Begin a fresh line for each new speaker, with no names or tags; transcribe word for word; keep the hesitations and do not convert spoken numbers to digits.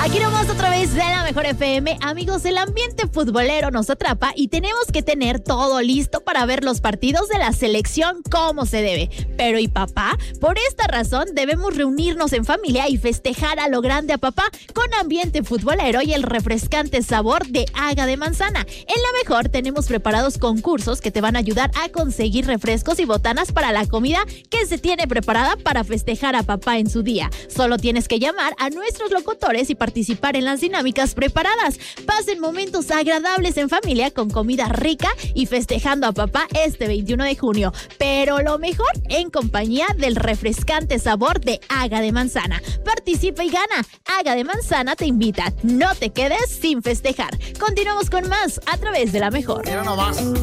Aquí nomás otra vez de la Mejor F M. Amigos, el ambiente futbolero nos atrapa y tenemos que tener todo listo para ver los partidos de la selección como se debe. Pero ¿y papá? Por esta razón debemos reunirnos en familia y festejar a lo grande a papá con ambiente futbolero y el refrescante sabor de Haga de Manzana. En La Mejor tenemos preparados concursos que te van a ayudar a conseguir refrescos y botanas para la comida que se tiene preparada para festejar a papá en su día. Solo tienes que llamar a nuestros locutores y participar en las dinámicas preparadas. Pasen momentos agradables en familia con comida rica y festejando a papá este veintiuno de junio. Pero lo mejor en compañía del refrescante sabor de Haga de Manzana. Participa y gana. Haga de Manzana te invita. No te quedes sin festejar. Continuamos con más a través de La Mejor.
Mira nomás.